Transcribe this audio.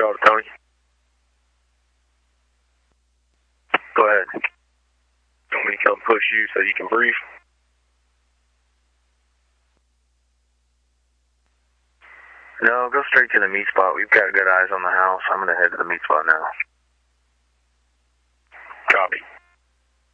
Charlie, Tony. Go ahead. Want me to come push you so you can breathe? No, go straight to the meat spot. We've got good eyes on the house. I'm going to head to the meat spot now. Copy.